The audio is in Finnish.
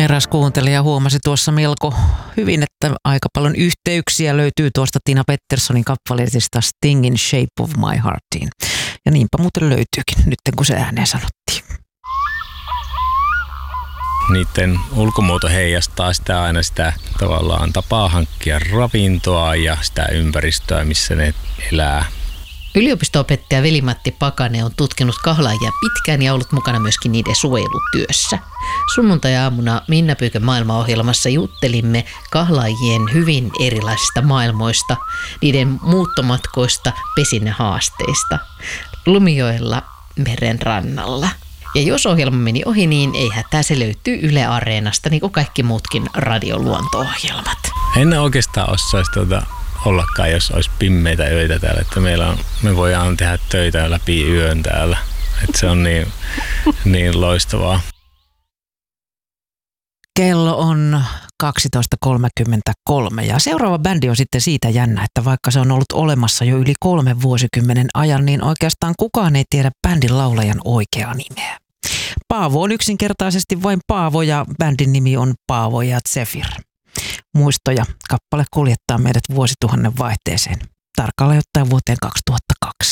Eräs kuuntelija huomasi tuossa melko hyvin, että aika paljon yhteyksiä löytyy tuosta Tina Petterssonin kappaleetista Stingin Shape of My Heartiin. Ja niinpä muuten löytyykin, nyt kun se ääneen sanottiin. Niiden ulkomuoto heijastaa sitä aina sitä tavallaan tapaa hankkia ravintoa ja sitä ympäristöä, missä ne elää. Yliopisto-opettaja Veli-Matti Pakanen on tutkinut kahlaajia pitkään ja ollut mukana myöskin niiden suojelutyössä. Sunnuntai-aamuna Minna Pyykön maailmaohjelmassa juttelimme kahlaajien hyvin erilaisista maailmoista, niiden muuttomatkoista, pesinnähaasteista, Lumijoella meren rannalla. Ja jos ohjelma meni ohi, niin ei hätää, se löytyy Yle Areenasta, niin kuin kaikki muutkin radioluonto-ohjelmat. En oikeastaan osaisi ollakaan, jos olisi pimmeitä öitä täällä, että me voidaan tehdä töitä läpi yön täällä. Että se on niin loistavaa. Kello on 12.33 ja seuraava bändi on sitten siitä jännä, että vaikka se on ollut olemassa jo yli 3 vuosikymmenen ajan, niin oikeastaan kukaan ei tiedä bändin laulajan oikeaa nimeä. Paavo on yksinkertaisesti vain Paavo ja bändin nimi on Paavo ja Zephyr. Muistoja kappale kuljettaa meidät vuosituhannen vaihteeseen, tarkalleen ottaen vuoteen 2000.